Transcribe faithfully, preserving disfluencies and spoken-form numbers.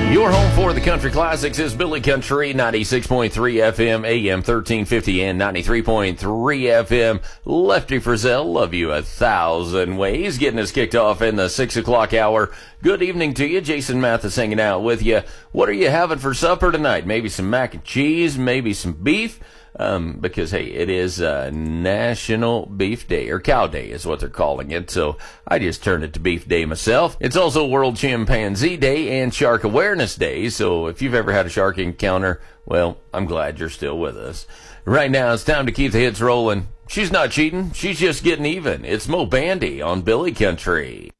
Your home for the country classics is Billy Country, ninety-six point three F M, A M thirteen fifty, and ninety-three point three F M. Lefty Frizzell, love you a thousand ways. Getting us kicked off in the six o'clock hour. Good evening to you. Jason Mathis hanging out with you. What are you having for supper tonight? Maybe some mac and cheese, maybe some beef. Um, because, hey, it is uh, National Beef Day, or Cow Day is what they're calling it, so I just turned it to Beef Day myself. It's also World Chimpanzee Day and Shark Awareness Day, so if you've ever had a shark encounter, well, I'm glad you're still with us. Right now, it's time to keep the hits rolling. She's not cheating, she's just getting even. It's Mo Bandy on Billy Country.